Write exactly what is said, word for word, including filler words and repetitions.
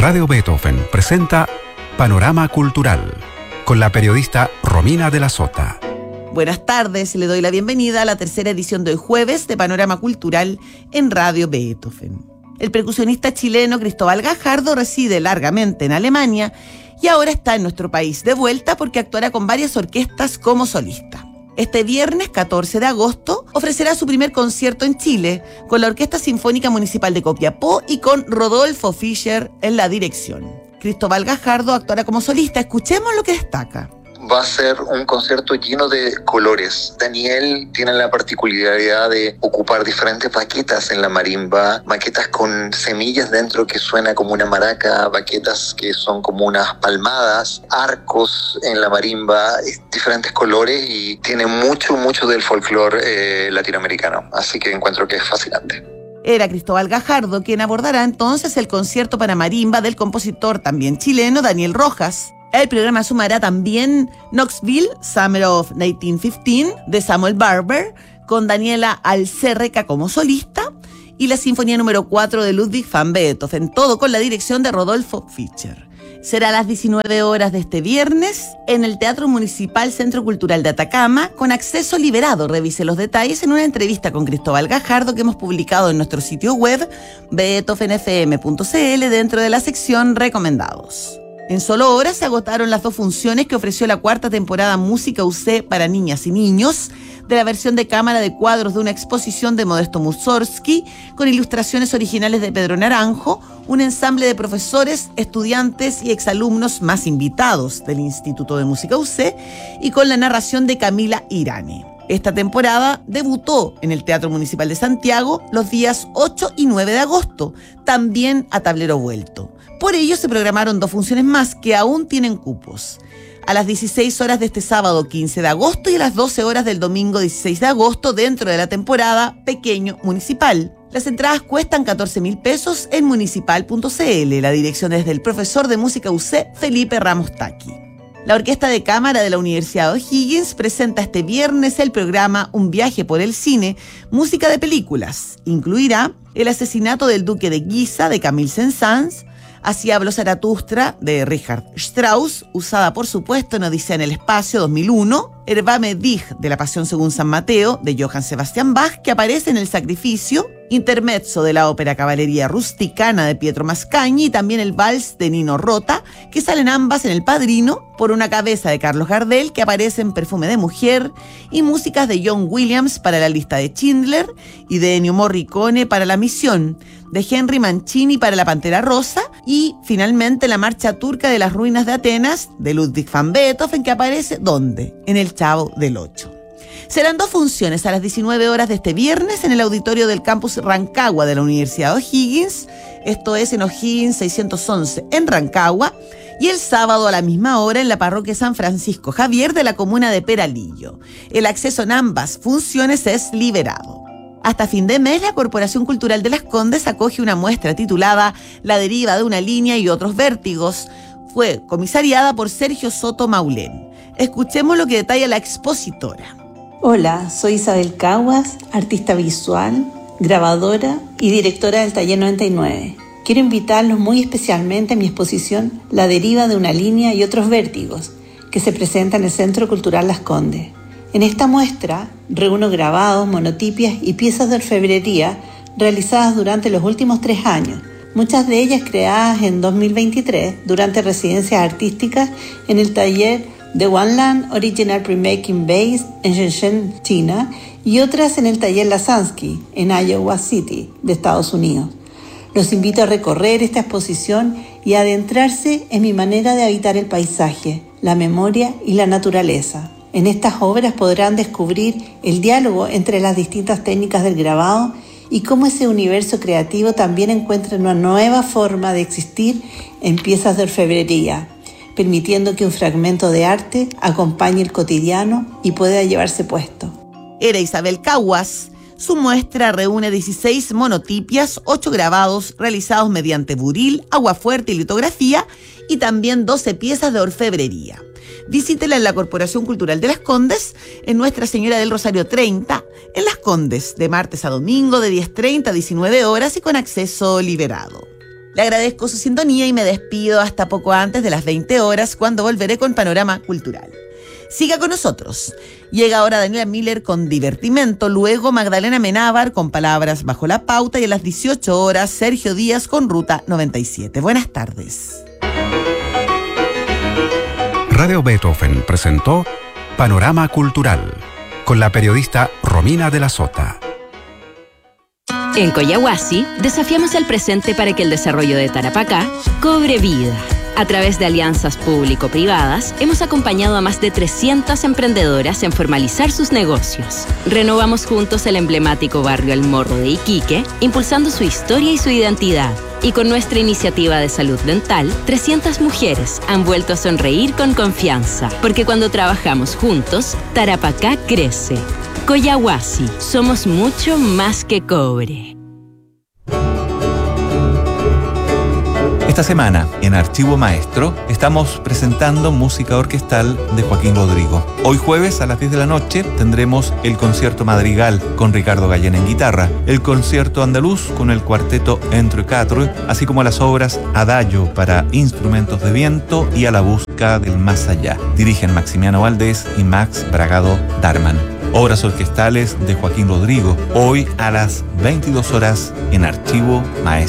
Radio Beethoven presenta Panorama Cultural con la periodista Romina de la Sota. Buenas tardes, le doy la bienvenida a la tercera edición de hoy jueves de Panorama Cultural en Radio Beethoven. El percusionista chileno Cristóbal Gajardo reside largamente en Alemania y ahora está en nuestro país de vuelta porque actuará con varias orquestas como solista. Este viernes catorce de agosto ofrecerá su primer concierto en Chile con la Orquesta Sinfónica Municipal de Copiapó y con Rodolfo Fischer en la dirección. Cristóbal Gajardo actuará como solista. Escuchemos lo que destaca. Va a ser un concierto lleno de colores. Daniel tiene la particularidad de ocupar diferentes baquetas en la marimba, baquetas con semillas dentro que suena como una maraca, baquetas que son como unas palmadas, arcos en la marimba, diferentes colores, y tiene mucho, mucho del folclore eh, latinoamericano. Así que encuentro que es fascinante. Era Cristóbal Gajardo quien abordará entonces el concierto para marimba del compositor también chileno Daniel Rojas. El programa sumará también Knoxville, Summer of mil novecientos quince, de Samuel Barber, con Daniela Alcerreca como solista, y la Sinfonía número cuatro de Ludwig van Beethoven, todo con la dirección de Rodolfo Fischer. Será a las diecinueve horas de este viernes en el Teatro Municipal Centro Cultural de Atacama, con acceso liberado. Revise los detalles en una entrevista con Cristóbal Gajardo que hemos publicado en nuestro sitio web beethoven f m punto c l dentro de la sección Recomendados. En solo horas se agotaron las dos funciones que ofreció la cuarta temporada Música U C para niñas y niños, de la versión de cámara de cuadros de una exposición de Modesto Mussorgsky, con ilustraciones originales de Pedro Naranjo, un ensamble de profesores, estudiantes y exalumnos más invitados del Instituto de Música U C, y con la narración de Camila Irane. Esta temporada debutó en el Teatro Municipal de Santiago los días ocho y nueve de agosto, también a tablero vuelto. Por ello se programaron dos funciones más que aún tienen cupos. A las dieciséis horas de este sábado quince de agosto y a las doce horas del domingo dieciséis de agosto dentro de la temporada Pequeño Municipal. Las entradas cuestan catorce mil pesos en municipal punto c l. La dirección es del profesor de Música U C, Felipe Ramos Taqui. La Orquesta de Cámara de la Universidad O'Higgins presenta este viernes el programa Un viaje por el cine, música de películas. Incluirá El asesinato del Duque de Guisa, de Camille Saint-Saëns, Así habló Zaratustra, de Richard Strauss, usada por supuesto en Odisea en el espacio dos mil uno, Herbame Dich, de La Pasión según San Mateo, de Johann Sebastian Bach, que aparece en El Sacrificio, Intermezzo de la ópera Caballería Rusticana de Pietro Mascagni, y también el Vals de Nino Rota, que salen ambas en El Padrino, Por una cabeza de Carlos Gardel, que aparece en Perfume de Mujer, y músicas de John Williams para La lista de Schindler, y de Ennio Morricone para La misión, de Henry Mancini para La Pantera Rosa, y finalmente la marcha turca de las ruinas de Atenas, de Ludwig van Beethoven, que aparece ¿dónde? En El Chavo del Ocho. Serán dos funciones a las diecinueve horas de este viernes en el auditorio del campus Rancagua de la Universidad O'Higgins, esto es en O'Higgins seiscientos once en Rancagua, y el sábado a la misma hora en la parroquia San Francisco Javier de la comuna de Peralillo. El acceso en ambas funciones es liberado. Hasta fin de mes, la Corporación Cultural de Las Condes acoge una muestra titulada La deriva de una línea y otros vértigos. Fue comisariada por Sergio Soto Maulén. Escuchemos lo que detalla la expositora. Hola, soy Isabel Caguas, artista visual, grabadora y directora del Taller noventa y nueve. Quiero invitarlos muy especialmente a mi exposición La deriva de una línea y otros vértigos, que se presenta en el Centro Cultural Las Condes. En esta muestra reúno grabados, monotipias y piezas de orfebrería realizadas durante los últimos tres años, muchas de ellas creadas en dos mil veintitrés durante residencias artísticas en el taller The One Land Original Printmaking Base en Shenzhen, China, y otras en el taller Lasansky en Iowa City, de Estados Unidos. Los invito a recorrer esta exposición y a adentrarse en mi manera de habitar el paisaje, la memoria y la naturaleza. En estas obras podrán descubrir el diálogo entre las distintas técnicas del grabado y cómo ese universo creativo también encuentra una nueva forma de existir en piezas de orfebrería, permitiendo que un fragmento de arte acompañe el cotidiano y pueda llevarse puesto. Era Isabel Caguas. Su muestra reúne dieciséis monotipias, ocho grabados realizados mediante buril, agua fuerte y litografía, y también doce piezas de orfebrería. Visítela en la Corporación Cultural de Las Condes, en Nuestra Señora del Rosario treinta, en Las Condes, de martes a domingo de diez treinta a diecinueve horas y con acceso liberado. Le agradezco su sintonía y me despido hasta poco antes de las veinte horas, cuando volveré con Panorama Cultural. Siga con nosotros. Llega ahora Daniela Miller con Divertimento, luego Magdalena Menábar con Palabras Bajo la Pauta y a las dieciocho horas Sergio Díaz con Ruta noventa y siete. Buenas tardes. Radio Beethoven presentó Panorama Cultural con la periodista Romina de la Sota. En Collahuasi desafiamos el presente para que el desarrollo de Tarapacá cobre vida. A través de alianzas público-privadas, hemos acompañado a más de trescientas emprendedoras en formalizar sus negocios. Renovamos juntos el emblemático barrio El Morro de Iquique, impulsando su historia y su identidad. Y con nuestra iniciativa de salud dental, trescientas mujeres han vuelto a sonreír con confianza. Porque cuando trabajamos juntos, Tarapacá crece. Collahuasi, somos mucho más que cobre. Esta semana, en Archivo Maestro, estamos presentando música orquestal de Joaquín Rodrigo. Hoy jueves a las diez de la noche tendremos el concierto madrigal con Ricardo Gallén en guitarra, el concierto andaluz con el cuarteto Entre Quatre, así como las obras Adagio para instrumentos de viento y A la busca del más allá. Dirigen Maximiano Valdés y Max Bragado Darman. Obras orquestales de Joaquín Rodrigo, hoy a las veintidós horas en Archivo Maestro.